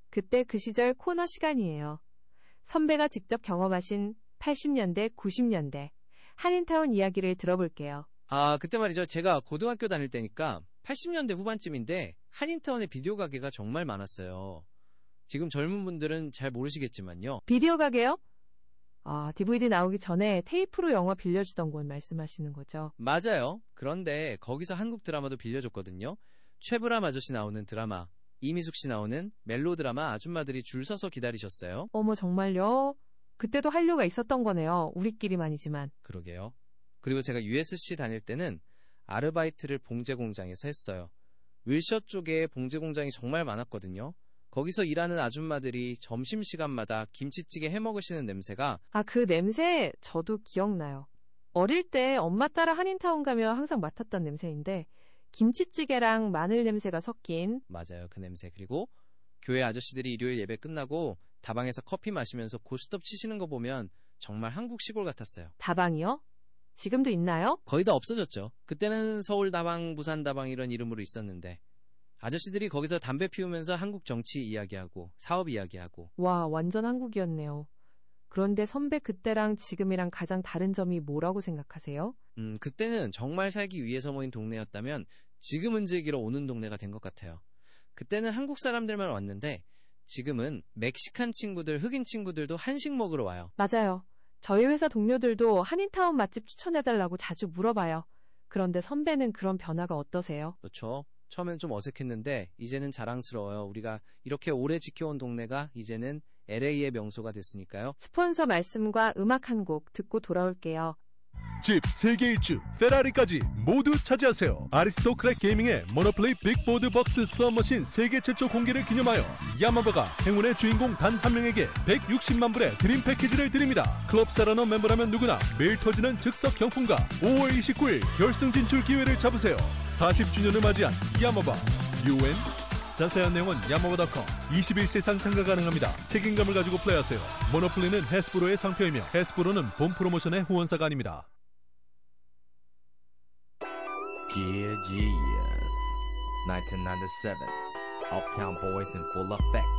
그때 그 시절 코너 시간이에요. 선배가 직접 경험하신 80년대, 90년대 한인타운 이야기를 들어볼게요. 아, 그때 말이죠. 제가 고등학교 다닐 때니까 80년대 후반쯤인데 한인타운에 비디오 가게가 정말 많았어요. 지금 젊은 분들은 잘 모르시겠지만요. 비디오 가게요? 아, DVD 나오기 전에 테이프로 영화 빌려주던 곳 말씀하시는 거죠? 맞아요. 그런데 거기서 한국 드라마도 빌려줬거든요. 최불암 아저씨 나오는 드라마, 이미숙 씨 나오는 멜로드라마 아줌마들이 줄 서서 기다리셨어요. 어머, 정말요? 그때도 한류가 있었던 거네요. 우리끼리만이지만. 그러게요. 그리고 제가 USC 다닐 때는 아르바이트를 봉제 공장에서 했어요. 윌셔 쪽에 봉제 공장이 정말 많았거든요. 거기서 일하는 아줌마들이 점심시간마다 김치찌개 해먹으시는 냄새가 아, 그 냄새 저도 기억나요. 어릴 때 엄마 따라 한인타운 가면 항상 맡았던 냄새인데 김치찌개랑 마늘 냄새가 섞인 맞아요. 그 냄새. 그리고 교회 아저씨들이 일요일 예배 끝나고 다방에서 커피 마시면서 고스톱 치시는 거 보면 정말 한국 시골 같았어요. 다방이요? 지금도 있나요? 거의 다 없어졌죠. 그때는 서울 다방, 부산 다방 이런 이름으로 있었는데 아저씨들이 거기서 담배 피우면서 한국 정치 이야기하고 사업 이야기하고. 와, 완전 한국이었네요. 그런데 선배 그때랑 지금이랑 가장 다른 점이 뭐라고 생각하세요? 그때는 정말 살기 위해서 모인 동네였다면 지금은 즐기러 오는 동네가 된 것 같아요. 그때는 한국 사람들만 왔는데 지금은 멕시칸 친구들, 흑인 친구들도 한식 먹으러 와요. 맞아요. 저희 회사 동료들도 한인타운 맛집 추천해달라고 자주 물어봐요. 그런데 선배는 그런 변화가 어떠세요? 그렇죠. 처음에는 좀 어색했는데 이제는 자랑스러워요. 우리가 이렇게 오래 지켜온 동네가 이제는 LA의 명소가 됐으니까요. 스폰서 말씀과 음악 한 곡 듣고 돌아올게요. 집 세계 일주 페라리까지 모두 차지하세요. 아리스토크랙 게이밍의 모노플레이 빅보드 박스 수업머신 세계 최초 공개를 기념하여 야마바가 행운의 주인공 단 한 명에게 160만 불의 드림 패키지를 드립니다. 클럽 사라너 멤버라면 누구나 매일 터지는 즉석 경품과 5월 29일 결승 진출 기회를 잡으세요. 40주년을 맞이한 야마바 UN. 자세한 내용은 야마바.com. 21세상 참가 가능합니다. 책임감을 가지고 플레이하세요. 모노플레이는 해스브로의 상표이며 해스브로는 본 프로모션의 후원사가 아닙니다. Yeah, 1997. Uptown Boys in full effect.